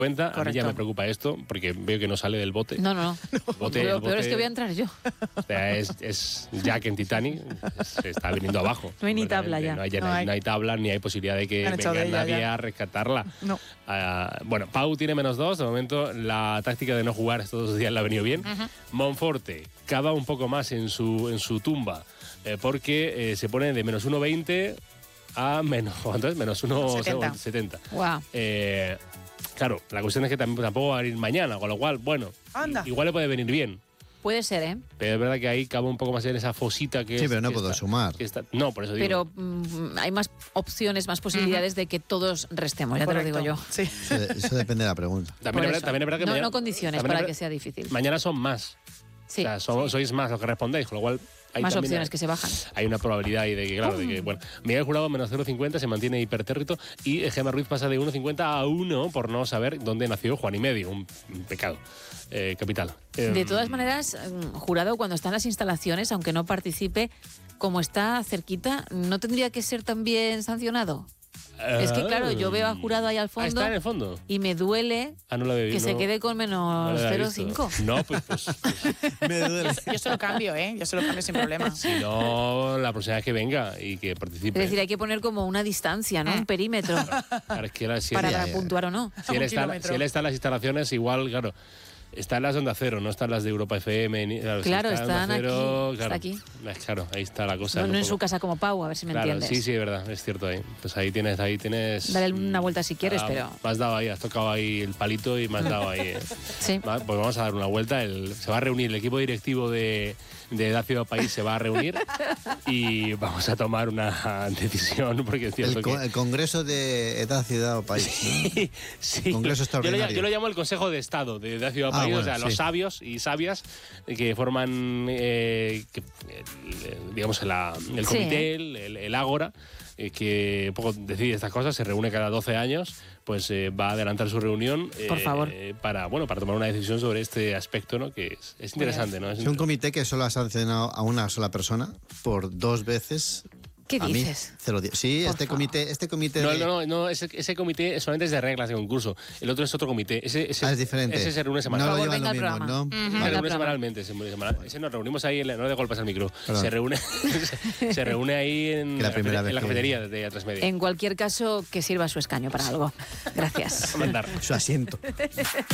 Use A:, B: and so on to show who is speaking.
A: cuenta. A mí
B: Correcto.
A: ya me preocupa esto, porque veo que no sale del bote.
B: No.
A: El bote,
B: Lo peor es que voy a entrar yo.
A: O sea, es Jack en Titanic, se está viniendo abajo.
B: No hay ni tabla ya.
A: No hay tabla, ni hay posibilidad de que
C: Han echado
A: venga
C: de ella
A: nadie
C: ya.
A: a rescatarla.
C: No.
A: Bueno, Pau tiene -2. De momento, la táctica de no jugar estos 2 días le ha venido bien. Monforte cava un poco más en su tumba, porque se pone de -1,20 a -1,70.
B: Wow.
A: Claro, la cuestión es que tampoco va a venir mañana, con lo cual, bueno,
C: Anda.
A: igual le puede venir bien.
B: Puede ser, ¿eh?
A: Pero es verdad que ahí cava un poco más en esa fosita que
D: Sí,
A: es,
D: pero no
A: que
D: puedo
A: está-
D: sumar.
A: que está- no, por eso digo.
B: Pero hay más opciones, más posibilidades de que todos restemos, ya te lo digo yo.
C: Sí.
D: Eso depende de la pregunta.
A: También
B: Por
A: es
B: eso.
A: verdad que
B: no,
A: mañana,
B: no condiciones
A: también
B: para
A: es
B: que
A: verdad-
B: sea difícil.
A: mañana son más.
B: Sí,
A: O sea, sois más los que respondéis, con lo cual hay
B: más
A: también
B: opciones que se bajan.
A: hay una probabilidad ahí de que, claro, de que, bueno, Miguel Jurado -0,50 se mantiene hipertérrito y Gemma Ruiz pasa de 1,50 a 1 por no saber dónde nació Juan y medio, un pecado capital.
B: De todas maneras, Jurado, cuando está en las instalaciones, aunque no participe, como está cerquita, ¿no tendría que ser también sancionado? Es que, claro, yo veo a Jurado ahí al fondo
A: Está en el fondo.
B: y me duele
A: No la
B: que se quede con
A: no la había visto.
B: -0,5.
A: No, pues
D: Me duele.
C: Yo se lo cambio, ¿eh? Yo se lo cambio sin problema.
A: si no, la próxima vez que venga y que
B: Es
A: participe.
B: decir, hay que poner como una distancia, ¿no? Un perímetro
A: Claro, es que si
B: para
D: ya.
B: puntuar o no.
A: si él
C: Un
A: está
C: kilómetro.
A: en las instalaciones, igual, claro. Está en las de Onda Cero, no está en las de Europa FM. Si
B: Claro,
A: está en Onda
B: están aquí,
A: Cero,
B: está
A: claro,
B: aquí.
A: Claro, ahí está la cosa.
B: No,
A: un
B: no en
A: poco.
B: su casa como Pau, a ver si me
A: Claro,
B: entiendes.
A: sí, es verdad, es cierto ahí. Pues ahí tienes.
B: Dale una vuelta si quieres, pero...
A: Me has dado ahí, has tocado ahí el palito y me has dado ahí.
B: Sí.
A: Pues vamos a dar una vuelta. Se va a reunir el equipo directivo de Edad Ciudad País, se va a reunir y vamos a tomar una decisión, porque es cierto que...
D: El Congreso de Edad, Ciudad o País, ¿no?
A: Sí.
D: Congreso extraordinario.
A: Yo lo llamo el Consejo de Estado de Edad Ciudad País,
D: bueno,
A: o sea, los
D: sí.
A: sabios y sabias que forman, digamos, el
B: Sí.
A: comité, el ágora, que un poco decide estas cosas, se reúne cada 12 años, pues va a adelantar su reunión
B: Por favor.
A: para tomar una decisión sobre este aspecto, ¿no? Que es interesante, ¿no?
D: Es un comité que solo ha sancionado a una sola persona por 2 veces.
B: ¿Qué
D: a mí,
B: dices?
D: 0 días. Sí,
B: Por
D: este
B: favor.
D: comité
A: No, ese comité solamente es de reglas de concurso. El otro es otro comité. Ese
D: es diferente.
A: Ese se reúne
D: No
A: semanalmente.
D: lo
B: Por favor,
D: llevan
B: venga
D: lo
B: al
D: mismo,
B: programa.
D: ¿no?
B: Venga
A: Se
B: al
A: reúne
B: programa.
A: semanalmente. Ese nos reunimos ahí, no le de golpes al micro.
D: Perdón.
A: Se reúne, se reúne ahí en
D: Que la primera vez
A: la
D: que-
A: cafetería de A3 Media.
B: En cualquier caso, que sirva su escaño para algo. Gracias.
A: A mandar.
D: Su asiento.